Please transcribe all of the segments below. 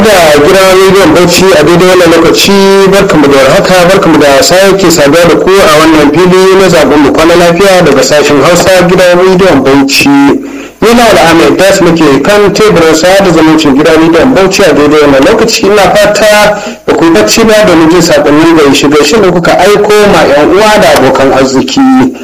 da gidan rediyon Bauchi a daidai wannan lokaci barkamu da haka barkamu da sake saduwa da ku a wannan fili na zaben mu kwana lafiya daga sashen Hausa gidan rediyon Bauchi. Yana da Ahmed Das muke kan teburin sa da zamancin gidan rediyon Bauchi a daidai wannan lokaci. Ina fata da ku bacci ba da mujin sakonnin da shiga shi da kuka aiko ma yan uwa da abokan arziki.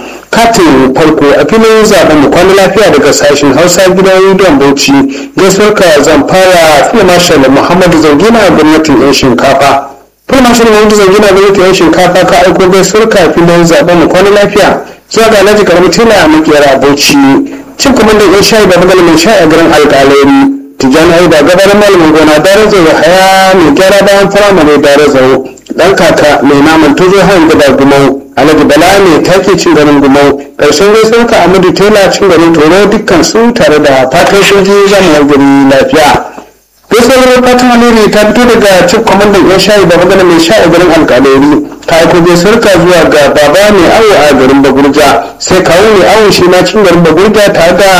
Katin farko a filin zaben mu kwana lafiya daga sashen Hausa gidan rediyon Bauchi. Gaisuwar ka zan fara fiye marshal Muhammadu Zangina gwamnatin yan shinkafa. Fiye marshal Muhammadu Zangina gwamnatin yan shinkafa ka aiko gaisuwar ka filin zaben mu kwana lafiya zuwa ga Alhaji Karami Tela a makera Bauchi. Cin kwamandan yan shayi da maganin shayi a garin alƙalari. Tijjani Aida gabanin malamin gona Darazo Yahaya mai gyara bayan firamare Darazo. Dan kaka mai naman tozo hayan gaba Gumau. Alhaji Bala ne take cin garin Gumau. Ƙarshen gaisuwar ka Amadu Tela cin garin Toro dukkan su tare da fatan soji zamuwar gari lafiya. Gaisuwar fatan alheri ta fito daga cin kwamandan yan shayi da magana mai shayi garin alƙalari. Ta aiko gaisuwar ka zuwa ga baba mai awo a garin Bagurja. Sai kawo mai awo shi na cin garin Bagurja tare da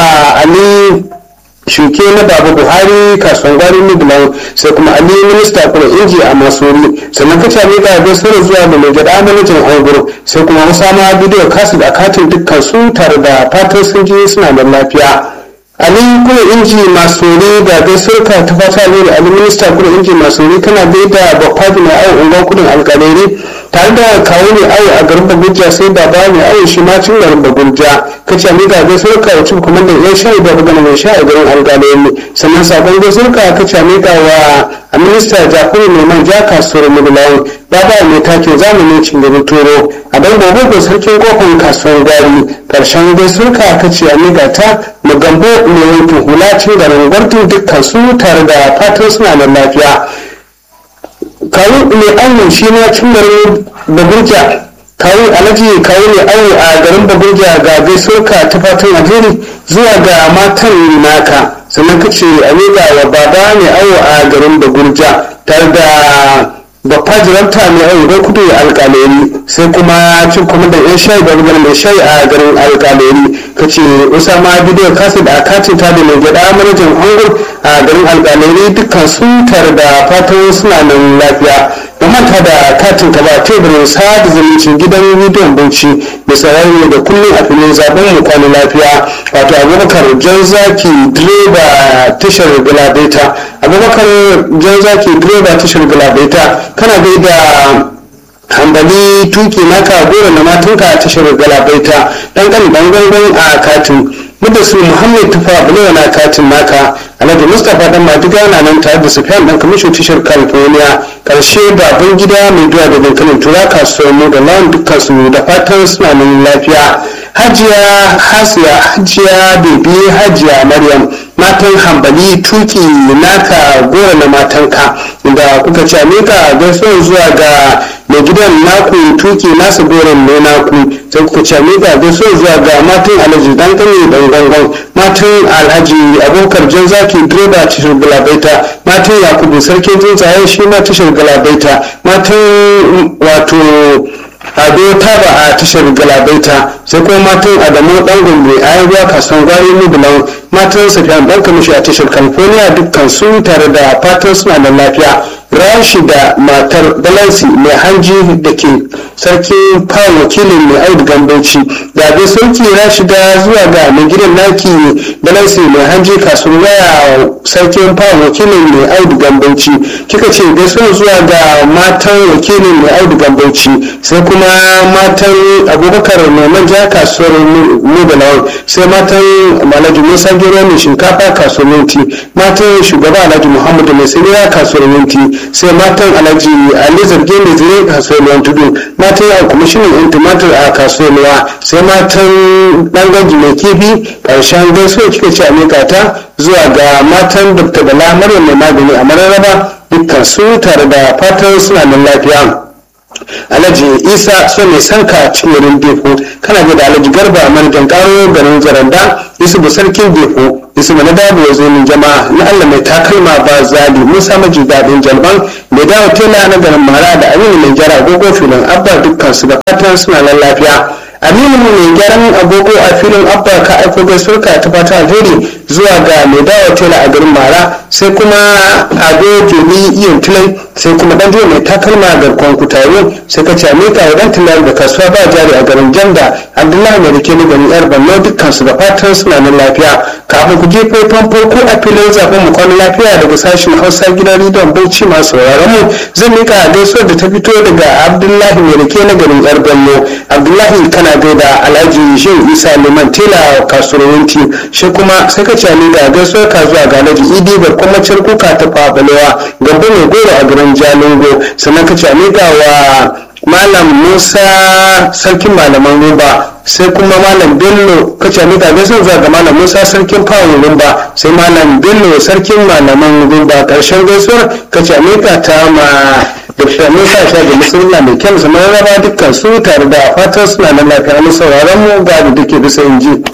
Ali shuke na Baba Buhari kasuwan gwari Midland, sai kuma Ali minista kuma inji a Masori, sannan ka cami ga gaisuwar zuwa da mai gada manajan Angur, sai kuma Musama bidiyo kasu da katin dukkan su tare da fatan sun ji suna da lafiya. Ali kuma inji Masori da gaisuwar ka ta fata ne da Ali minista kuma inji Masori kana gaida bakwaji mai awo unguwar kudin alƙalari tare da kawo mai awo a garin Bagurja sai baba mai awo shi ma cin garin Bagurja. Kace mi ga gaisuwar ka wacce kuma da yan shayi da magana mai shayi a garin alƙalari sannan sabon gaisuwar ka kace mi ga wa a minista Jafaru mai manja kasuwar Midland baba mai takin zamanin cin garin Toro a dan gobe sarkin kofin kasuwar Gwari. Karshen gaisuwar ka kace mi ga ta magambo mai wankin hula cin garin Gwartin dukkan su tare da fatan suna da lafiya. Kawo mai awo shi na cin garin Bagurja kawo alhaji kawo mai awo a garin Bagurja ga gaisuwarka ta fatan alheri zuwa ga matan naka sannan ka ce a wa baba mai awo a garin Bagurja tare da babba jiranta mai awo don kudu alƙaleri sai kuma cin kwamandan yan shayi da maganin mai shayi a garin alƙaleri ka ce usama bidiyo kasu da katin ta da mai gyaɗa manajan Angur a garin alƙalari dukkan su tare da fatan suna nan lafiya. Da manta da katin ka ba teburin sada zumuncin gidan rediyon Bauchi da sarari da kullum a filin zaben mu kwana lafiya wato Abubakar Janzaki direba tashar Galabaita. Abubakar Janzaki direba tashar Galabaita kana gaida hambali tuki naka gora na matanka tashar Galabaita dan gangan a katin muda su Muhammad Tufa Bulewa na katin naka Alhaji Mustapha dan Madiga na nan tare da Sufyan dan kamishin tashar California karshe baban gida mai duwa da dankalin tura kasuwar mu da lawan dukkan su da fatan suna nan lafiya. Hajiya Hasiya Hajiya Bebi Hajiya Maryam matan hambali tuki naka gora na matanka inda kuka ce ka gaisuwar zuwa ga mai gidan naku tuki nasu goron ne naku sai kuka ce ga gaisuwar zuwa ga matan Alhaji dan kane dan gangan matan Alhaji Abubakar Janzaki direba tashar Galabaita matan Yakubu sarkin tsuntsaye shi ma tashar Galabaita matan wato Ado Taba a tashar Galabaita sai kuma matan Adamu dan Gombe a ruwa kasuwan gwari Midland matan Safiyan dan kamishi a tashar California dukkan su tare da fatan suna da lafiya. Rashida matar Balansi mai hanji da ke sarkin Paul wakilin mai Audu Gambauci da bai sauki Rashida zuwa ga mai gidan naki Balansi mai hanji kasuwar waya sarkin Paul wakilin mai Audu Gambauci kika ce gaisuwa zuwa ga matan wakilin mai Audu Gambauci sai kuma matan Abubakar mai manja kasuwar Midland sai matan Alhaji Musa Gero mai shinkafa kasuwar Minti matan shugaba Alhaji Muhammadu mai siriya kasuwar Minti sai matan Alhaji Ali Zarge mai zire kasuwar Tudu matan yan kwamishinan yan tumatir a kasuwar sai matan dangaji mai kifi karshen gaisuwa kika ce a ta zuwa ga matan Dr. Bala Maryam mai magani a Mararaba dukkan su tare da fatan suna nan lafiya. Alhaji Isa so mai sanka cikin wurin Defo kana ga da Alhaji Garba manajan karo garin Zaranda Yusufu sarkin Defo Yusufu na dawo ya zo min jama'a na Allah mai takalma ba zali Musa maji dadin jalban mai dawo tela na garin Mara da Aminu mai jara gogo filin Abba dukkan su da fatan suna lafiya. aminu mai gyaran agogo a filin abba ka aiko gaisuwar ka ta fata alheri zuwa ga mai dawa tela a garin mara, sai kuma ado jeli iyon tulai, sai kuma dan mai takalma garkon kutayo, sai ka came ka wadan tulai da kasuwa ba jari a garin janda abdullahi mai rike ni garin yar banno dukkan su da fatan suna nan lafiya. Kafin ku je faifan farko a filin zaben mu kwana lafiya daga sashen hausa gidan rediyon bauchi masu sauraron mu, zan mika gaisuwar da ta fito daga abdullahi mai rike na garin yar banno. Abdullahi kana gaida alhaji shehu isa liman tela kasuwar wunti, shi kuma sai ka came da gaisuwar ka zuwa ga alhaji idi barkwamacin kuka ta fabalewa gambo mai goro a garin jalingo, sannan ka came ga wa malam musa sarkin malaman rumba, sai kuma malam bello ka came da gaisuwar zuwa ga malam musa sarkin fawon rumba, sai malam bello sarkin malaman rumba. Karshen gaisuwar ka came ta ma da musa sha da musulma mai kyan zama raba dukkan su tare da fatan suna nan lafiya. Mu sauraron mu ga da duke bisa inji.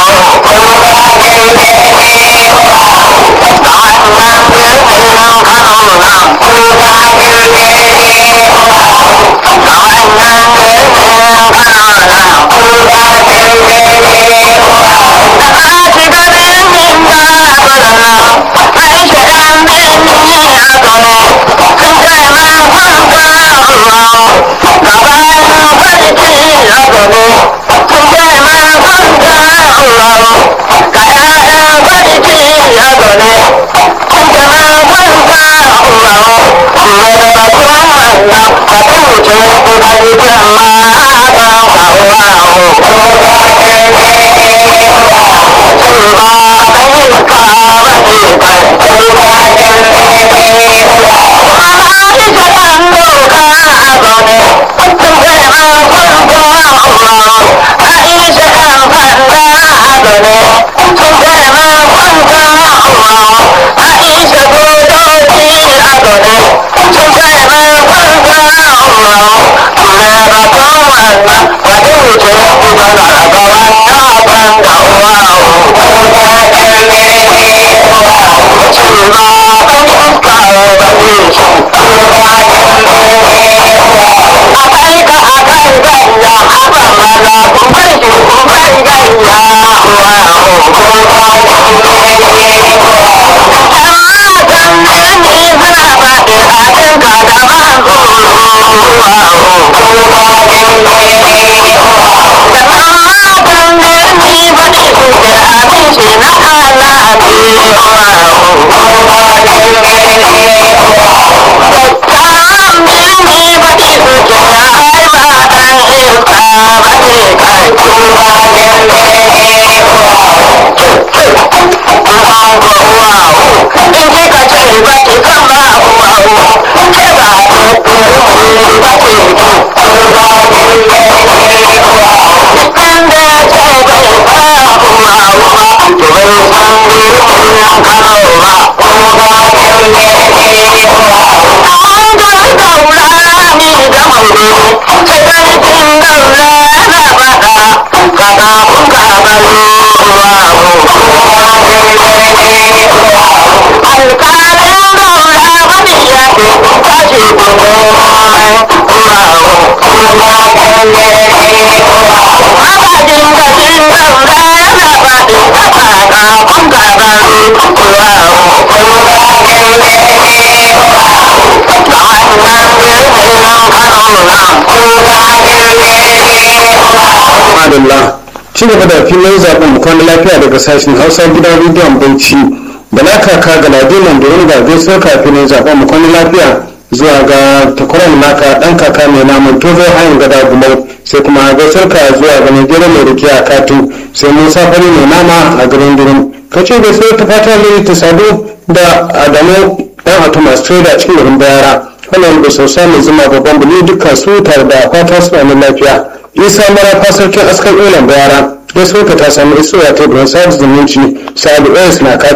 Ci gaba da filin zaben mu kwana lafiya daga sashen hausa gidan rediyon bauchi da na kaka ga ladinan domin da gaisuwar kafin zaben mu kwana lafiya zuwa ga takwaran naka dan kaka mai namun tozo hayin gada gumau, sai kuma gaisuwar ka zuwa ga nigeria mai rike a katu, sai musa fari mai nama a garin girin. Ka ce gaisuwar ta fata ne ta sadu da adamu dan hatu masu trader cikin garin bayara, wannan da sosa mai zuma babban bulu dukkan su tare da fata suna nan lafiya. Isa marafa sarkin askar ilan bayara gaisuwar ka ta samu isowa ta gurin sa'adu zumunci sa'adu ɗaya suna katu a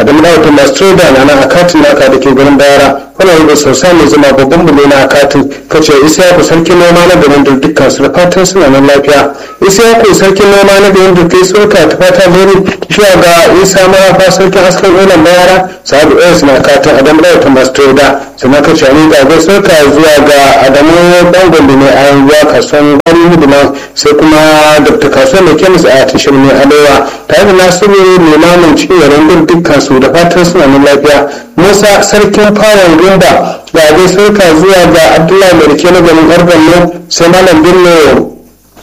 adamu da master da na akatin naka da ke garin bayara wannan da sosai mai zama babban bule na akatin kace isa ku sarkin noma na garin da dukkan su da fatan suna nan lafiya isa ku sarkin noma na garin da kai tsoka ta fata gari shi ga isa ma fa sarkin askan olan bayara sabu ɗaya na akatin adamu da master da sannan kace ni da ga tsoka zuwa ga adamu bangon da ne a yanzu kasuwan gari huduma sai kuma dr kasuwan da kemis a tashar mai alewa tare da nasiru limamin cikin yaren dukkan su da fatan suna nan lafiya musa sarkin fawon rumba da dai sauka zuwa ga abdullahi mai rike na garin arbanno sai malam bello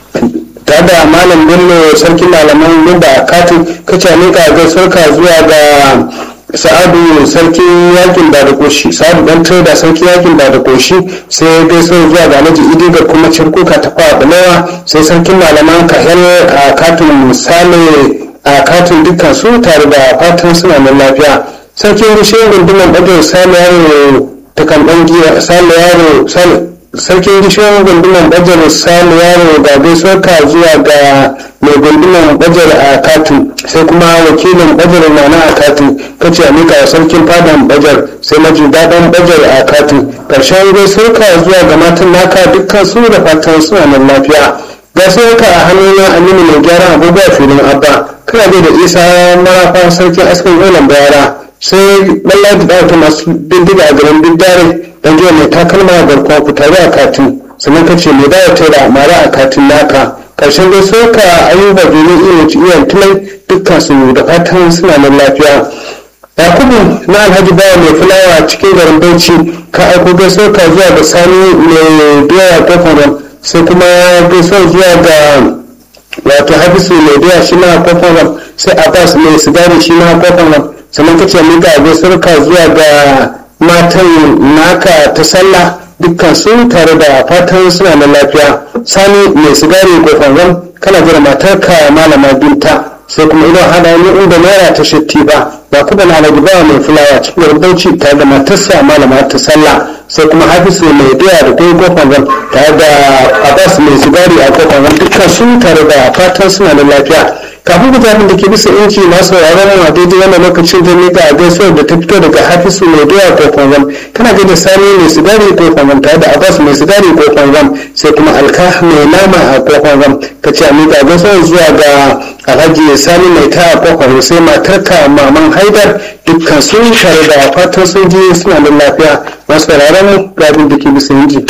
tare da malam bello sarkin malaman rumba a katin kace ne ga sauka zuwa ga sa'adu sarkin yakin ba da koshi sa'adu dan da sarkin yakin ba da koshi sai dai sai zuwa ga alhaji idigar kuma cirkuka ta fawa balewa sai sarkin malaman kahel a katin misali a katin dukkan su tare da fatan suna nan lafiya sarkin rishin gunduman bajar sale yaro ta kan dan giya sale yaro sarkin rishin gunduman bajar sale yaro ga gaisuwarka zuwa ga mai gunduman bajar a katin sai kuma wakilin bajar na a katin kace a mika sarkin fadan bajar sai maji daɗin bajar a katin ƙarshen gaisuwarka zuwa ga matan naka dukkan su da fatan suna nan lafiya gaisuwarka a hannun aminu mai gyara abubuwa filin abba kana bai da isa marafa sarkin askin golan bayara sai lallai da ɗauka masu bindiga a garin biddare don jiya mai takalma garkuwa ku tare a katin sannan ka ce mai dawo ta da mara a katin naka ƙarshen dai soka ayuba domin iyan tulai dukkan su da fatan suna nan lafiya yakubu na alhaji bawa mai fulawa cikin garin bauchi ka aiko gaisuwa zuwa ga sani mai doya kofar sai kuma gaisuwa zuwa ga wato hafisu mai doya shi na kofar sai abbas mai sigari shi na kofar sannan ka ce miga gaisuwa zuwa ga matan naka ta sallah dukkan su tare da fatan suna na lafiya sani mai sigari kofar kana jira matarka malama binta sai kuma idan hada ni inda naira ta shatti ba kuma na alhaji bawa mai fulawa cikin rubauci tare da matarsa malama ta sallah sai kuma hafisu mai doya da kai kofar tare da abbas mai sigari a kofar dukkan su tare da fatan suna da lafiya kafin mutanen da ke bisa inci masu sauraron a daidai wannan lokacin da nika a gaisuwar da ta fito daga hafisu mai doya kofar kana gaida sani mai sigari kofar tare da abbas mai sigari kofar sai kuma alka mai nama a kofar ka ce a nika gaisuwar zuwa ga alhaji sani mai ta a kofar sai matarka maman haidar dukkan su tare da fatan sun ji suna da lafiya masu sauraron gabin da ke bisa inji.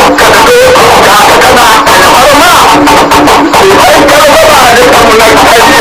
Kana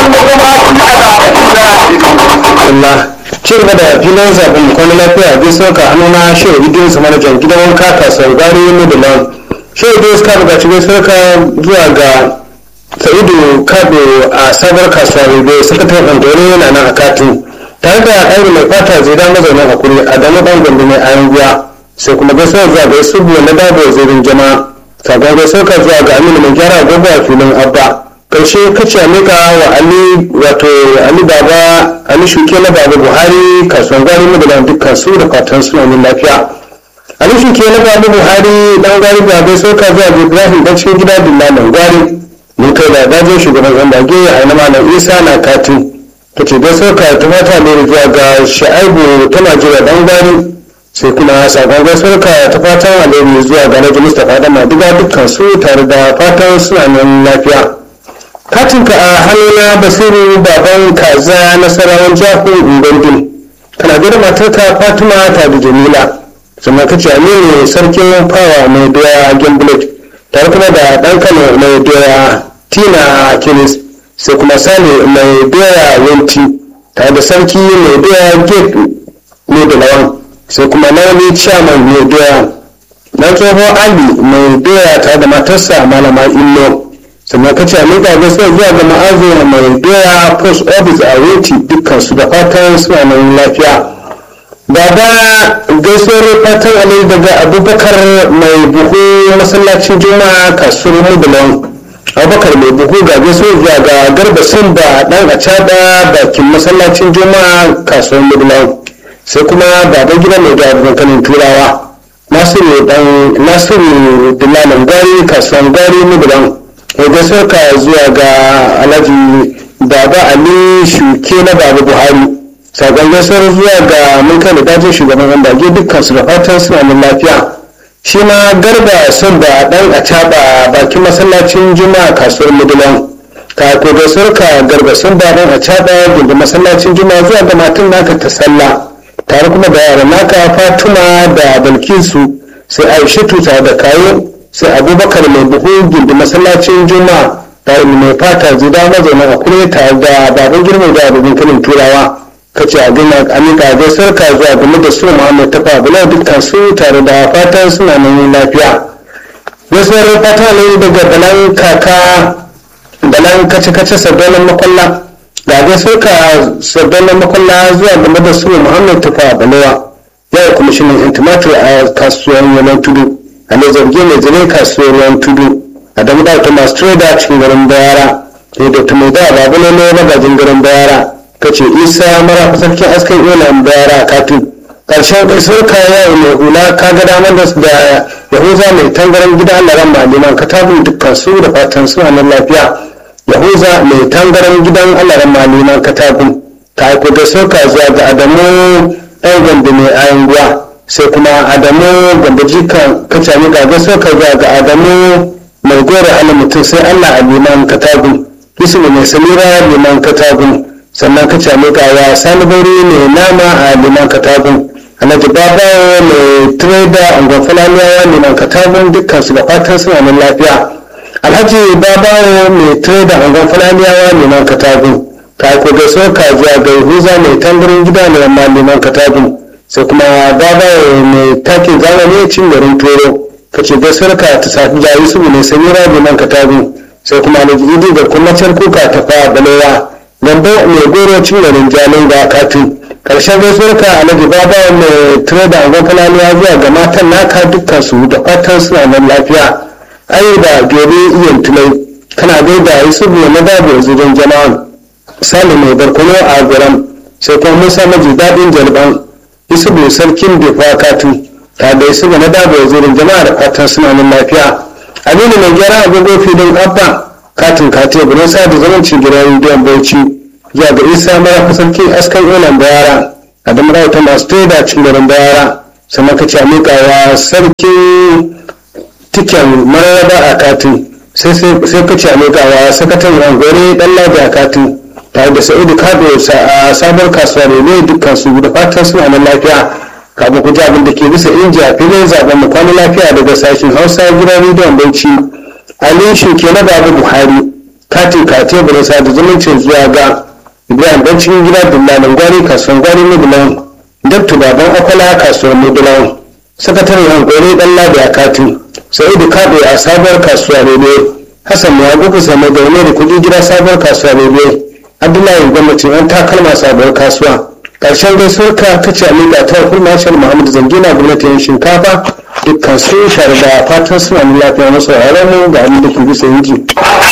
Allah ci gaba da filin zaɓen kwanan lafiya bai sauka hannuna shi bidiyon su manajan gidan wanka kasuwar gari mudulan shi bidiyon suka buƙaci bai sauka zuwa ga sa'idu kado a sabar kasuwar bai sakataren ɗandore yana nan a katin tare da ɗauri mai fata zai da mazaunin hakuri a dama ɗan gombe mai ayan guya sai kuma gaisuwa zuwa ga yasu biyu na dabo zirin jama'a sabon bai sauka zuwa ga aminu mai gyara agogo a filin abba karshe kace a mika wa ali wato ali baba ali shuke na baba buhari kasuwan gwari magudan dukkan su da fatan suna min lafiya ali shuke na baba buhari dan gwari baba sauka zuwa ga ibrahim dan cikin gida dillalan gwari mun kai da dajin shugaban yan bage a na malam isa na katin kace dai sauka ta fata ne zuwa ga shaibu ta najeriya dan gwari sai kuma sakon gaisuwarka ta fatan alheri zuwa ga Alhaji Mustapha da Madiga dukkan su tare da fatan suna nan lafiya. Katinka a hannuna Basiru baban kaza nasarawan jahun Ungwandin. Kana da matarka Fatima ta da Jamila. Sannan kace Aminu sarkin fawa mai doya Gemblet. Tare kuma da ɗan Kano mai doya Tina Kinis. Sai kuma Sale mai doya Yanti. Tare da sarki mai doya Gate ne da lawan. Sai kuma launi chairman mai doya na tsoho ali mai doya tare da matarsa malama illo sannan ka ce amika gaisuwa zuwa ga ma'azu mai doya post office a wuti dukkan su da fatan suna nan lafiya baba gaisuwar fatan alai daga abubakar mai buhu masallacin juma'a kasuwar mudulan abubakar mai buhu ga gaisuwa zuwa ga garba simba dan a cada bakin masallacin juma'a kasuwar mudulan sai kuma baban gida mai da dankalin turawa nasiru dillalan gari kasuwan gari mugudan wadda sauka zuwa ga alhaji baba ali shuke na baba buhari sakon gaisuwar zuwa ga mulkan da dajin shugaban yan bage dukkan su da fatan suna nan lafiya shi ma garba sun da dan a caba bakin masallacin juma'a kasuwar mugudan ka ko gaisuwar ka garba sun da dan a caba gindin masallacin juma'a zuwa ga matan naka ta sallah tare kuma da yaran naka Fatima da Bilkisu sai Aishatu tare da Kayo sai Abubakar mai buhu gindin masallacin Juma'a tare mai fata zida mazauna a kure tare da baban girman da abin kalin turawa kace a gina amika zai sarka zuwa game da su Muhammad Tafa Bala dukkan su tare da fatan suna nan lafiya gaisuwar fata ne daga balan kaka balan kace sabbin makwalla da dai suka sabbin makwalla zuwa game da su Muhammad Tafa Balewa yau kuma shi ne tumatur a kasuwar yalan tudu a ne zargi mai zane kasuwar yalan tudu a da muda ta masu trader cikin garin bayara ne da tumai da babu ne magajin garin bayara kace isa mara sarkin askan yalan bayara katin karshen gaisuwar kaya mai hula ka ga damar da yahuza mai tangaran gida Allah ran maliman katabun dukkan su da fatan suna nan lafiya yahuza mai tangaran gidan alaran maliman katagun ta aiko da sauka zuwa ga adamu ɗan ganda mai ayin guwa sai kuma adamu ganda jikan kacami ga sauka zuwa ga adamu mai gora halin mutum sai allah a liman katagun yusuf mai samira liman katagun sannan kacami ga wa sani bauri mai nama a liman katagun alhaji baba mai trader angon fulaniyawa liman katagun dukkan su da fatan suna nan lafiya alhaji babawo mai trader angon fulaniyawa neman katagun ka ko da soka zuwa ga huza mai tangarin gida ne amma neman katagun sai kuma babawo mai takin zamani cin garin toro kace da sarka ta safi jayi su ne samira neman katagun sai kuma alhaji idi da kullacin kuka ta fa balewa gambo mai goro cin garin jalin ga katin karshen gaisuwarka alhaji babawo mai trader angon fulaniyawa zuwa ga matan naka dukkan su da fatan suna nan lafiya ai da gobe iyan tulai kana gaida yusuf ne na dabo zuwan jama'a salim mai barkono a guram sai kuma musa maji dadin jalban yusuf sarkin befa katu ta da yusuf na dabo zuwan jama'a da fatan suna nan lafiya aminu mai gyara agogo filin abba katin kate burin sa da zamancin gidan rediyon bauchi zuwa ga isa mara sarkin askan ilan bayara adamu ta masu taida cin garin bayara sannan ka ce a miƙawa sarkin tiken mararraba a katin sai ka ce a miƙawa sakataren rangore ɗan ladi a katin tare da sa'idu kado a sabon kasuwa ne dukkan su da fatan suna nan lafiya kafin ku ji abin da ke bisa inji a filin zaben mu kwana lafiya daga sashen hausa gidan rediyon bauchi ali shuke na babu buhari ka katin ka teburin sada zumuncin zuwa ga Ibrahim dan cikin gida dillalin gwari kasuwar gwari mudulan Dr. Baban Akwala kasuwar mudulan sakataren hankali dan labi a katin Sa'idu Kado a sabuwar kasuwa Rebe Hassan ya gugu sama da wani da kudi gida sabuwar kasuwa Rebe Abdullahi gwamnatin an takalma sabuwar kasuwa ƙarshen gaisuwar ka kace alika ta Kulmashal Muhammad Zangina gwamnatin shinkafa dukkan sun share da fatan suna lafiya masu mu ga abin da ke bisa yiji.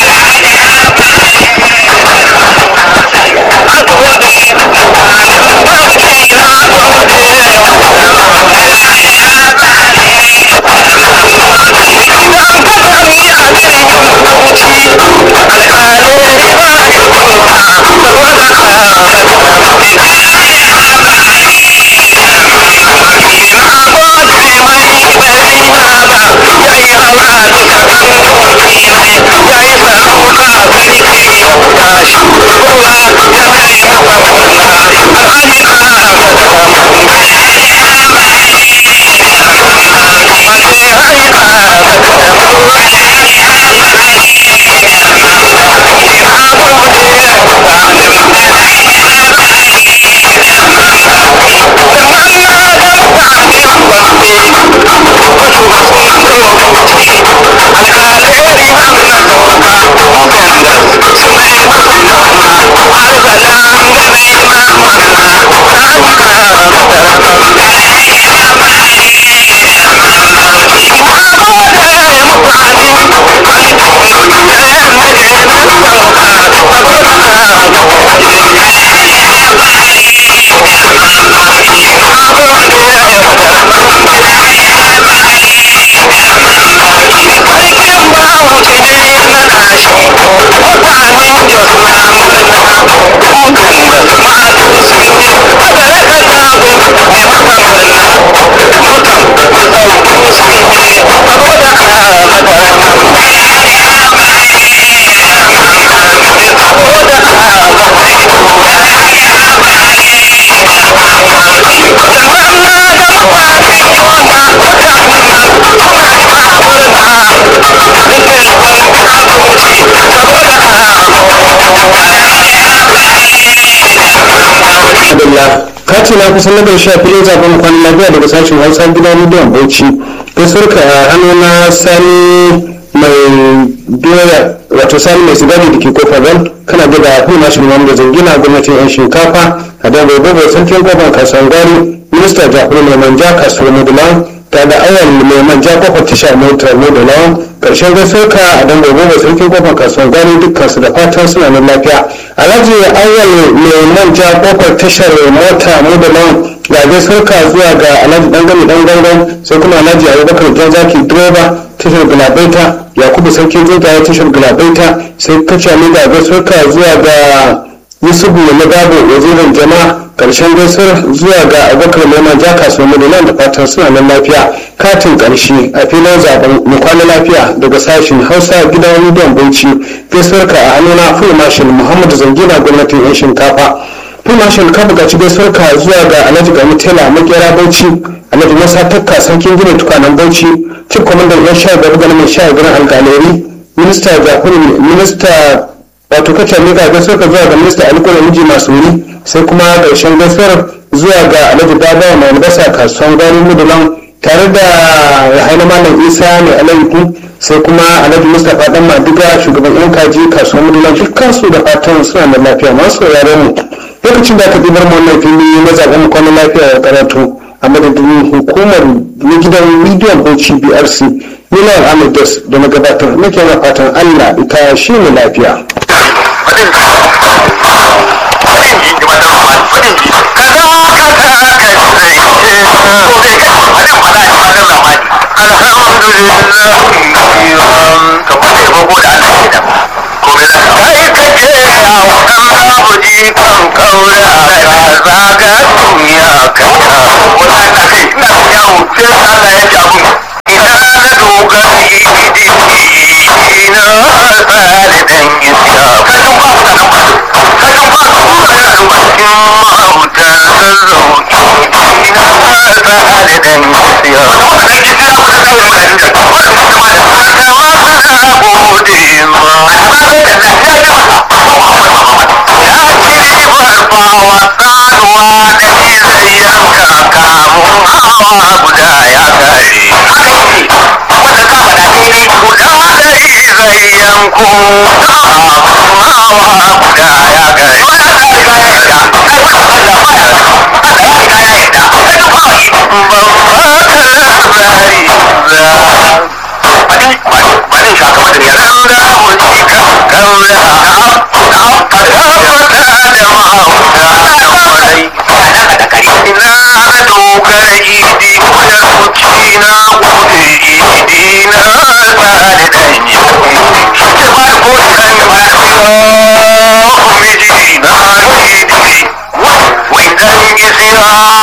Kati na kusan na ƙarshe a filin zaben kwanan lafiya daga sashen Hausa gidan rediyon Bauchi. Gaisuwarka a hannu na Sani mai doya wato Sani mai sigari da ke kofar ran kana da kuma mashi Muhammad Zangina gwamnatin yan shinkafa a dan gobe sarkin kofar kasuwar gwari minista Jafaru mai manja kasuwar Mudulan ta da awal mai manja kofar tasha motar Mudulan karshen gaisuwarka a dan gobe sarkin kofar kasuwar gwari dukkan su da fatan suna nan lafiya. Alhaji awal mai manja kofar tashar mota Mudulan ga gaisuwarka zuwa ga Alhaji Dangane dan gangan sai kuma Alhaji Abubakar Janzaki direba tashar Galabaita Yakubu sarkin Jogaye tashar Galabaita sai kace ne ga gaisuwarka zuwa ga Yusufu na Gabo wazirin jama'a karshen gaisuwar zuwa ga Abubakar Mai ja kasuwar Mudulan da fatan suna nan lafiya. Katin karshe a filin zaben mu kwana lafiya daga sashen Hausa gidan rediyon Bauchi gaisuwarka a hannuna Full Marshal Muhammad Zangina gwamnatin yan shinkafa. Full Marshal ka buƙaci gaisuwarka zuwa ga Alhaji Gani Tela Makera Bauchi Alhaji Musa Takka sarkin ginin tukwanen Bauchi Chief Commander yan sha gaba ganin mai sha garin Algaleri Minista Jafaru Minista wato kace ne ga gaisuwarka zuwa ga Minista Aliko da Miji masu wuri sai kuma ƙarshen gaisuwar zuwa ga Alhaji Baba mai albasa kasuwan Gwari Mudulan tare da Yahaina Malam Isa mai alaiku sai kuma Alhaji Mustapha Dan Madiga shugaban yan kaji kasuwan Mudulan dukkan su da fatan suna da lafiya masu yaran mu lokacin da aka ɗibar mu wannan fili na zaɓen kwanan lafiya ya karatu a madadin hukumar na gidan rediyon Bauchi BRC Milan Amidas da na gabatar nake na fatan Allah ita shi ne lafiya. Yeah. Wai dan isiya